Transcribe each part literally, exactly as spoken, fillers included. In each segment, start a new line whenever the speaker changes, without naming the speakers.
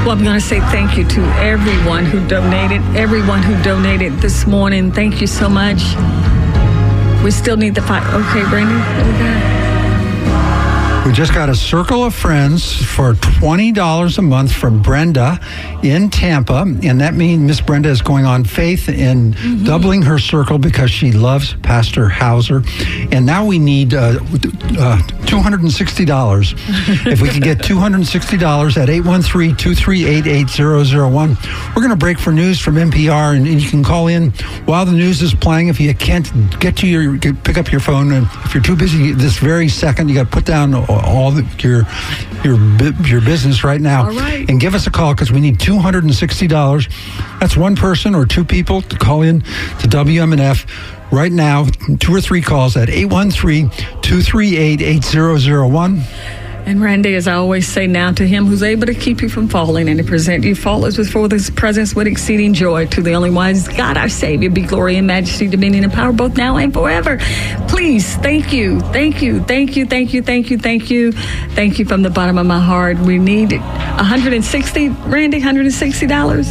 Well, I'm going to say thank you to everyone who donated, everyone who donated this morning. Thank you so much. We still need the fight. Okay, Brandy, what we got?
We just got a circle of friends for twenty dollars a month from Brenda in Tampa. And that means Miss Brenda is going on faith in mm-hmm. doubling her circle because she loves Pastor Hauser. And now we need uh, uh, two hundred sixty dollars. If we can get two hundred sixty dollars at eight one three, two three eight, eight zero zero one. We're going to break for news from N P R, and, and you can call in while the news is playing. If you can't get to your, pick up your phone, and if you're too busy this very second, you got to put down all the, your your your business right now.
All right.
And give us a call because we need two hundred sixty dollars. That's one person or two people to call in to W M N F right now. Two or three calls at eight one three, two three eight, eight zero zero one.
And Randy, as I always say now, to him who's able to keep you from falling and to present you faultless before his presence with exceeding joy, to the only wise God our Savior, be glory and majesty, dominion and power, both now and forever. Please, thank you, thank you, thank you, thank you, thank you, thank you, thank you from the bottom of my heart. We need one hundred sixty, Randy, one hundred sixty dollars.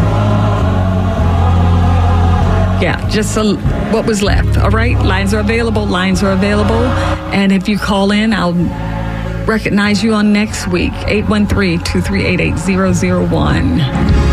Yeah, just a, what was left. All right, lines are available, lines are available. And if you call in, I'll recognize you on next week. eight one three, two three eight, eight zero zero one.